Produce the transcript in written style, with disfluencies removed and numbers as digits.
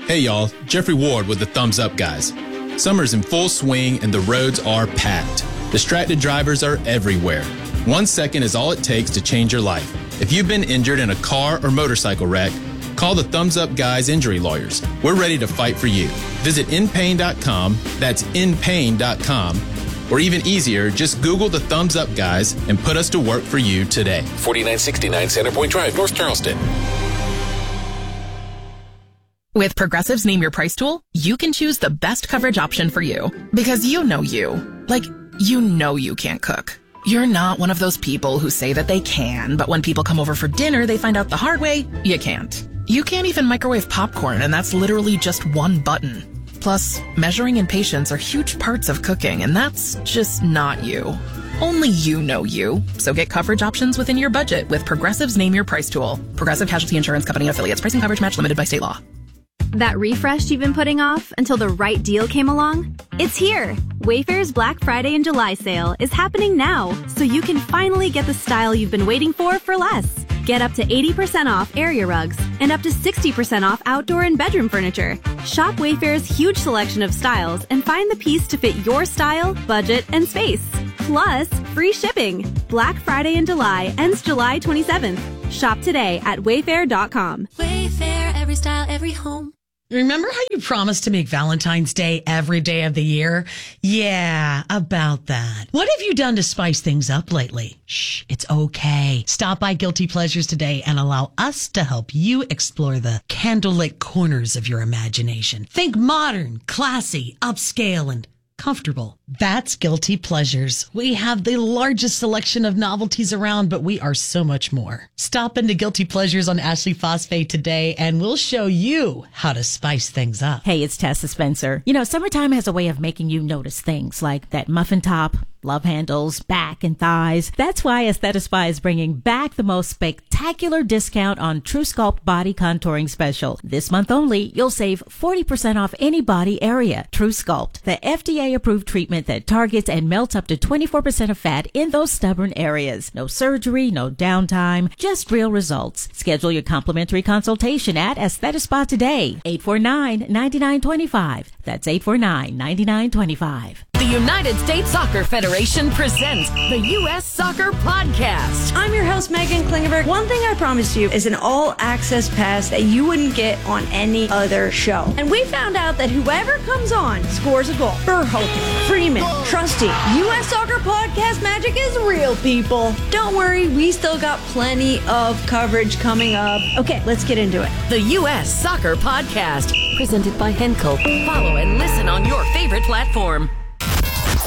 Hey y'all, Jeffrey Ward with the Thumbs Up Guys. Summer's in full swing and the roads are packed. Distracted drivers are everywhere. 1 second is all it takes to change your life. If you've been injured in a car or motorcycle wreck, call the Thumbs Up Guys Injury Lawyers. We're ready to fight for you. Visit inpain.com, that's inpain.com, or even easier, just Google the Thumbs Up Guys and put us to work for you today. 4969 Centerpoint Drive, North Charleston. With Progressive's Name Your Price tool, you can choose the best coverage option for you. Because you know you. Like, you know you can't cook. You're not one of those people who say that they can, but when people come over for dinner, they find out the hard way, you can't. You can't even microwave popcorn, and that's literally just one button. Plus, measuring and patience are huge parts of cooking, and that's just not you. Only you know you. So get coverage options within your budget with Progressive's Name Your Price tool. Progressive Casualty Insurance Company and affiliates. Pricing coverage match limited by state law. That refresh you've been putting off until the right deal came along? It's here! Wayfair's Black Friday and July sale is happening now, so you can finally get the style you've been waiting for less. Get up to 80% off area rugs and up to 60% off outdoor and bedroom furniture. Shop Wayfair's huge selection of styles and find the piece to fit your style, budget, and space. Plus, free shipping. Black Friday in July ends July 27th. Shop today at wayfair.com. Wayfair, every style, every home. Remember how you promised to make Valentine's Day every day of the year? Yeah, about that. What have you done to spice things up lately? Shh, it's okay. Stop by Guilty Pleasures today and allow us to help you explore the candlelit corners of your imagination. Think modern, classy, upscale, and comfortable. That's Guilty Pleasures. We have the largest selection of novelties around, but we are so much more. Stop into Guilty Pleasures on Ashley Phosphate today, and we'll show you how to spice things up. Hey, it's Tessa Spencer. You know, summertime has a way of making you notice things like that muffin top, love handles, back and thighs. That's why Aesthetispa is bringing back the most spectacular discount on True Sculpt Body Contouring Special. This month only, you'll save 40% off any body area. True Sculpt, the FDA-approved treatment that targets and melts up to 24% of fat in those stubborn areas. No surgery, no downtime, just real results. Schedule your complimentary consultation at Aesthetispa today. 849-9925. That's 849-9925. The United States Soccer Federation presents the U.S. Soccer Podcast. I'm your host, Megan Klingenberg. One thing I promise you is an all-access pass that you wouldn't get on any other show. And we found out that whoever comes on scores a goal. Verhoeven, Freeman, Trusty. U.S. Soccer Podcast magic is real, people. Don't worry, we still got plenty of coverage coming up. Okay, let's get into it. The U.S. Soccer Podcast, presented by Henkel. Follow and listen on your favorite platform.